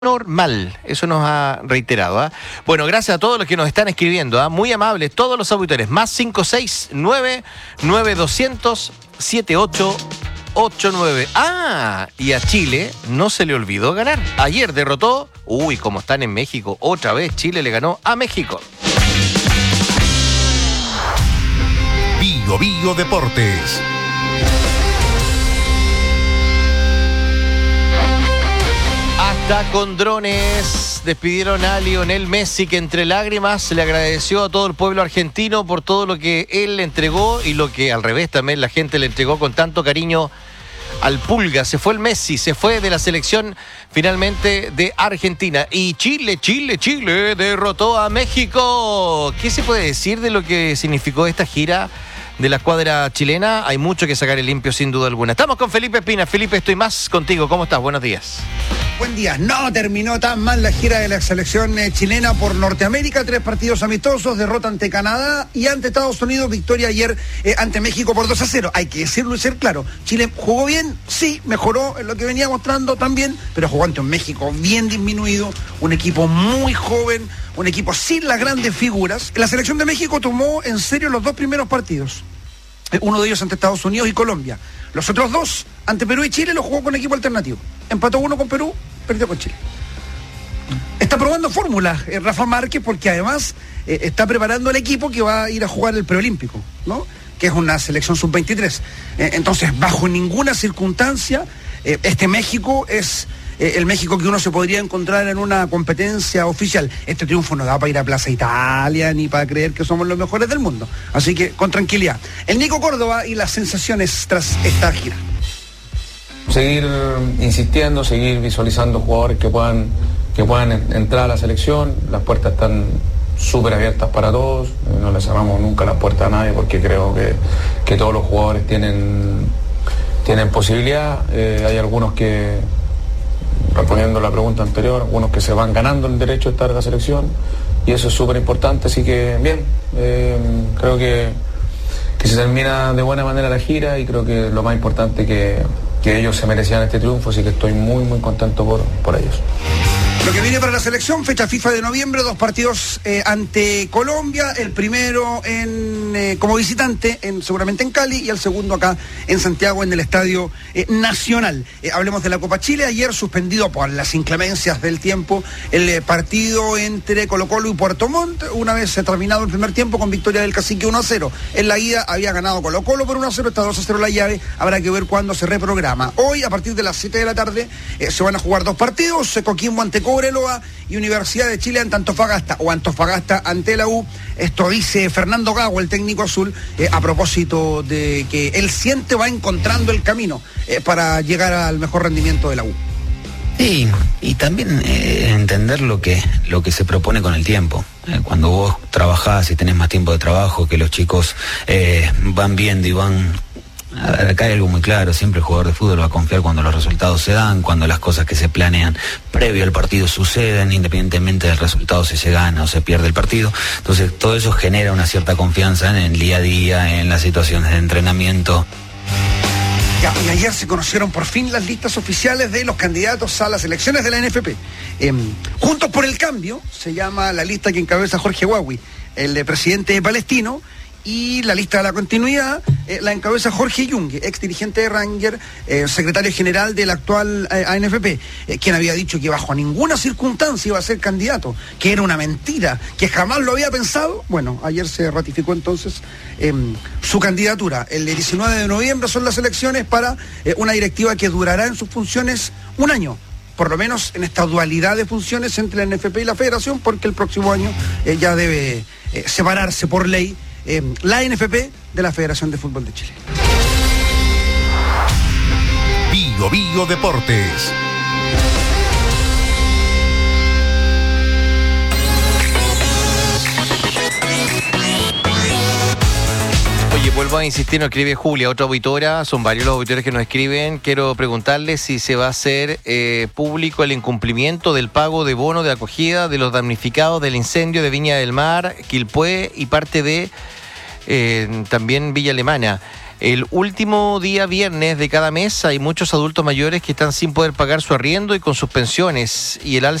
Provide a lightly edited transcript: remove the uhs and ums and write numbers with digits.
normal, eso nos ha reiterado, ¿ah? Bueno, gracias a todos los que nos están escribiendo, ¿ah? Muy amables, todos los auditores, más 569-9200-7889. Y a Chile no se le olvidó ganar. Ayer derrotó, como están en México, otra vez Chile le ganó a México. Bio Bio Deportes. Hasta con drones despidieron a Lionel Messi, que entre lágrimas le agradeció a todo el pueblo argentino por todo lo que él le entregó y lo que al revés también la gente le entregó con tanto cariño al Pulga. Se fue el Messi, se fue de la selección finalmente de Argentina. Y Chile derrotó a México. ¿Qué se puede decir de lo que significó esta gira de la escuadra chilena? Hay mucho que sacar el limpio, sin duda alguna. Estamos con Felipe Espina. Felipe, estoy más contigo. ¿Cómo estás? Buenos días. Buen día. No terminó tan mal la gira de la selección chilena por Norteamérica. 3 partidos amistosos, derrota ante Canadá y ante Estados Unidos, victoria ayer ante México por 2-0. Hay que decirlo y ser claro. Chile jugó bien, sí, mejoró en lo que venía mostrando también, pero jugó ante un México bien disminuido, un equipo muy joven, un equipo sin las grandes figuras. La selección de México tomó en serio los 2 primeros partidos. Uno de ellos ante Estados Unidos y Colombia. Los otros 2, ante Perú y Chile, los jugó con equipo alternativo. Empató 1 con Perú, perdió con Chile. Está probando fórmula Rafa Márquez, porque además está preparando el equipo que va a ir a jugar el preolímpico, ¿no? Que es una selección sub-23. Entonces, bajo ninguna circunstancia, este México es el México que uno se podría encontrar en una competencia oficial. Este triunfo no da para ir a Plaza Italia ni para creer que somos los mejores del mundo. Así que con tranquilidad. El Nico Córdoba y las sensaciones tras esta gira. Seguir insistiendo, seguir visualizando jugadores que puedan entrar a la selección. Las puertas están súper abiertas para todos. No le cerramos nunca las puertas a nadie, porque creo que todos los jugadores tienen posibilidad. Hay algunos que, respondiendo a la pregunta anterior, algunos que se van ganando el derecho de estar en la selección, y eso es súper importante. Así que bien, creo que se termina de buena manera la gira, y creo que lo más importante que ellos se merecían este triunfo, así que estoy muy muy contento por ellos. Lo que viene para la selección, fecha FIFA de noviembre, 2 partidos ante Colombia, el primero como visitante, seguramente en Cali, y el segundo acá en Santiago, en el Estadio Nacional. Hablemos de la Copa Chile. Ayer suspendido por las inclemencias del tiempo el partido entre Colo-Colo y Puerto Montt, una vez terminado el primer tiempo con victoria del Cacique 1-0. En la ida había ganado Colo-Colo por 1-0, está 2-0 la llave, habrá que ver cuándo se reprograma. Hoy, a partir de las 7 de la tarde, se van a jugar 2 partidos, Coquimbo ante Cobreloa y Universidad de Chile ante Antofagasta, o Antofagasta ante la U. Esto dice Fernando Gago, el técnico azul, a propósito de que él siente va encontrando el camino para llegar al mejor rendimiento de la U. Sí, y también entender lo que se propone con el tiempo. Cuando vos trabajás y tenés más tiempo de trabajo, que los chicos van viendo y van... Acá hay algo muy claro: siempre el jugador de fútbol va a confiar cuando los resultados se dan, cuando las cosas que se planean previo al partido suceden, independientemente del resultado, si se gana o se pierde el partido. Entonces todo eso genera una cierta confianza en el día a día, en las situaciones de entrenamiento. Y ayer se conocieron por fin las listas oficiales de los candidatos a las elecciones de la NFP. Juntos por el Cambio se llama la lista que encabeza Jorge Huawi, el presidente palestino, y la lista de la continuidad la encabeza Jorge Yungue, ex dirigente de Ranger, secretario general de la actual ANFP, quien había dicho que bajo ninguna circunstancia iba a ser candidato, que era una mentira, que jamás lo había pensado. Bueno, ayer se ratificó entonces su candidatura. El 19 de noviembre son las elecciones para una directiva que durará en sus funciones 1 año. Por lo menos en esta dualidad de funciones entre la NFP y la Federación, porque el próximo año ya debe separarse por ley la NFP de la Federación de Fútbol de Chile. Bio Bio Deportes. Oye, vuelvo a insistir, nos escribe Julia, otra auditora, son varios los auditores que nos escriben. Quiero preguntarle si se va a hacer público el incumplimiento del pago de bono de acogida de los damnificados del incendio de Viña del Mar, Quilpué y parte de también Villa Alemana. El último día viernes de cada mes hay muchos adultos mayores que están sin poder pagar su arriendo y con sus pensiones, y el alza